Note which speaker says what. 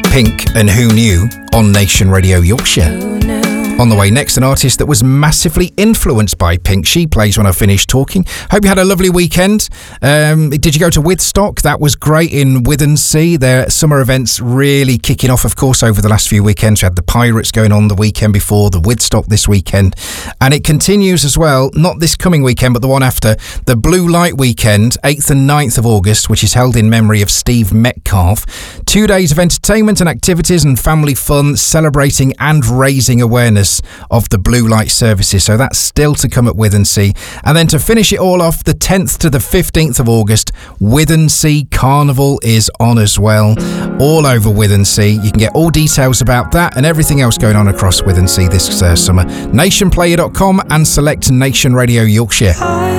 Speaker 1: Pink and Who Knew on Nation Radio Yorkshire. On the way next, an artist that was massively influenced by Pink. She plays when I finish talking. Hope you had a lovely weekend. Did you go to Withstock? That was great in Withensea. Their summer events really kicking off, of course, over the last few weekends. We had the Pirates going on the weekend before, the Withstock this weekend. And it continues as well, not this coming weekend, but the one after, the Blue Light Weekend, 8th and 9th of August, which is held in memory of Steve Metcalf. 2 days of entertainment and activities and family fun, celebrating and raising awareness of the Blue Light services. So that's still to come at Withensea. And then to finish it all off, the 10th to the 15th of August, Withensea Carnival is on as well, all over Withensea. You can get all details about that and everything else going on across Withensea this summer. Nationplayer.com and select Nation Radio Yorkshire.